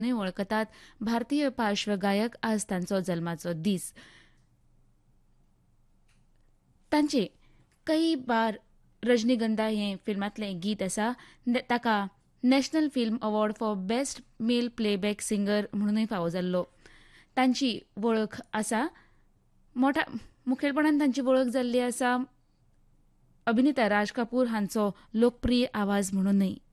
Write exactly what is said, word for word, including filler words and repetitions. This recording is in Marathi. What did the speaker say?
वळखतात. भारतीय पार्श्वगायक. आज तांचो जल्माचो दीस. तांचे कई बार रजनीगंधा हे फिल्मांतलें गीत आसा. ताका national film award for best male playback singer म्हणूनय फावो जाल्लो. तांची वळख आसा मोठ्या मुखेलपणान तांची वळख जाल्ली आसा अभिनेता राज कपूर हांचो लोकप्रिय आवाज म्हणूनय.